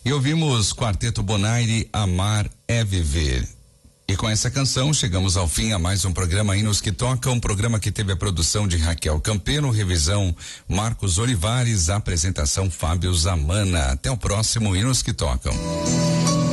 E ouvimos Quarteto Bonaire, Amar é Viver. E com essa canção chegamos ao fim a mais um programa Hinos que Tocam, um programa que teve a produção de Raquel Campelo, revisão Marcos Olivares, apresentação Fábio Zamana. Até o próximo Hinos que Tocam.